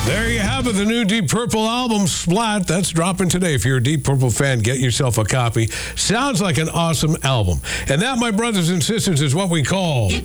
There you have it, the new Deep Purple album, Splat. That's dropping today. If you're a Deep Purple fan, get yourself a copy. Sounds like an awesome album. And that, my brothers and sisters, is what we call...